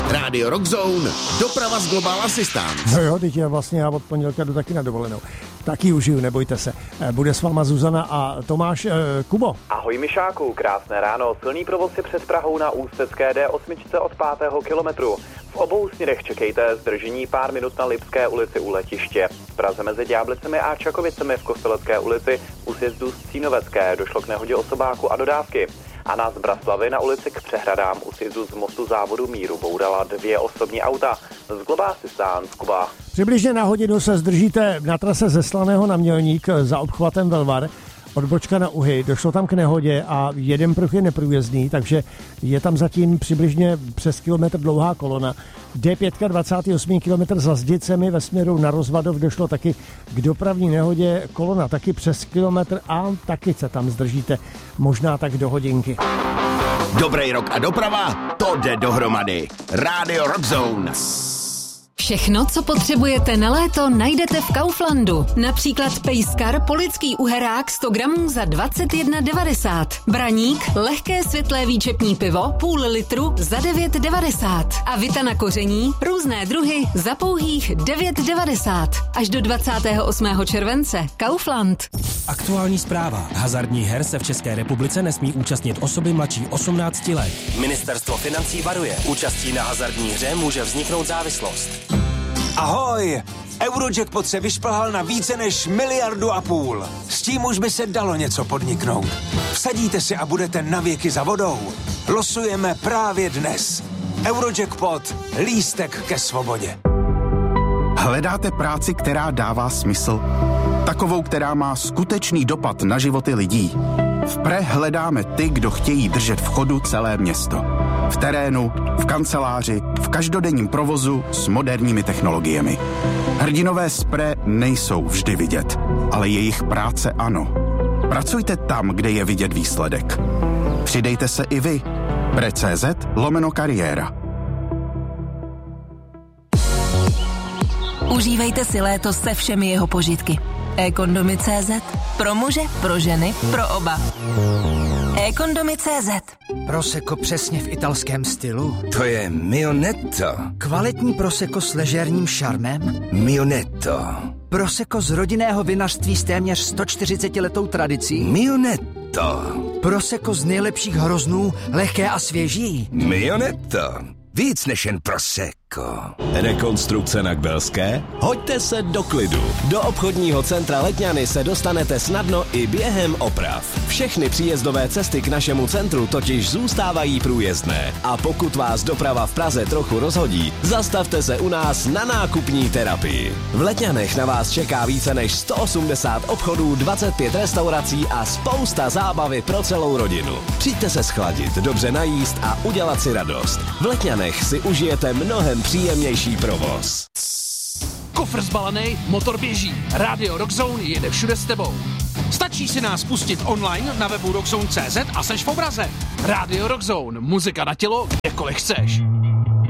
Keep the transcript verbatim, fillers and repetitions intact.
Radio Rockzone, doprava z Global Assistance. No jo, teď je vlastně já od pondělka jdu taky na dovolenou. Taky užiju, nebojte se. Bude s váma Zuzana a Tomáš. Eh, Kubo. Ahoj Mišáku, krásné ráno. Silný provoz je před Prahou na Ústecké D osm od pátého kilometru. V obou směrech čekejte zdržení pár minut na Lipské ulici u letiště. V Praze mezi Ďáblicemi a Čakovicemi v Kostelecké ulici u sjezdu z Cínovecké došlo k nehodě osobáku a dodávky. A na Zbraslavy na ulici k přehradám u sjezdu z mostu závodu Míru bourala dvě osobní auta. Z Global Assistance, Kuba. Přibližně na hodinu se zdržíte na trase ze Slaného na Mělník za obchvatem Velvar. Od Bočka na Uhy došlo tam k nehodě a jeden pruh je neprůjezdný, takže je tam zatím přibližně přes kilometr dlouhá kolona. D pět dvacátý osmý kilometr za Zdicemi ve směru na Rozvadov došlo taky k dopravní nehodě, kolona taky přes kilometr a taky se tam zdržíte možná tak do hodinky. Dobrý rok a doprava, to jde dohromady. Radio Rockzone. Všechno, co potřebujete na léto, najdete v Kauflandu. Například pejskar polický uherák sto gramů za dvacet jedna devadesát. Braník, lehké světlé výčepní pivo, půl litru za devět devadesát. A vita na koření, různé druhy za pouhých devět devadesát. Až do dvacátého osmého července. Kaufland. Aktuální zpráva. Hazardních her se v České republice nesmí účastnit osoby mladší osmnácti let. Ministerstvo financí varuje. Účastí na hazardní hře může vzniknout závislost. Ahoj! Eurojackpot se vyšplhal na více než miliardu a půl. S tím už by se dalo něco podniknout. Vsadíte si a budete navěky za vodou. Losujeme právě dnes. Eurojackpot. Lístek ke svobodě. Hledáte práci, která dává smysl? Takovou, která má skutečný dopad na životy lidí? V Pre hledáme ty, kdo chtějí držet v chodu celé město. V terénu, v kanceláři, v každodenním provozu s moderními technologiemi. Hrdinové z Pre nejsou vždy vidět, ale jejich práce ano. Pracujte tam, kde je vidět výsledek. Přidejte se i vy. Pre.cz lomeno kariéra. Užívejte si léto se všemi jeho požitky. E-kondomy tečka cé zet. Pro muže, pro ženy, pro oba. E-kondomy tečka cé zet. Prosecco přesně v italském stylu. To je Mionetto. Kvalitní Prosecco s ležérním šarmem. Mionetto. Prosecco z rodinného vinařství s téměř sto čtyřicetiletou tradicí. Mionetto. Prosecco z nejlepších hroznů, lehké a svěží. Mionetto. Víc než jen Prosecco. Rekonstrukce na Kbelské? Hoďte se do klidu. Do obchodního centra Letňany se dostanete snadno i během oprav. Všechny příjezdové cesty k našemu centru totiž zůstávají průjezdné. A pokud vás doprava v Praze trochu rozhodí, zastavte se u nás na nákupní terapii. V Letňanech na vás čeká více než sto osmdesát obchodů, dvacet pět restaurací a spousta zábavy pro celou rodinu. Přijďte se schladit, dobře najíst a udělat si radost. V Letňanech si užijete mnohem příjemnější provoz. Kofr zbalený, motor běží. Radio Rockzone jede všude s tebou. Stačí si nás pustit online na webu rockzone tečka cé zet a seš v obraze. Radio Rockzone, muzika na tělo, kdekoliv chceš.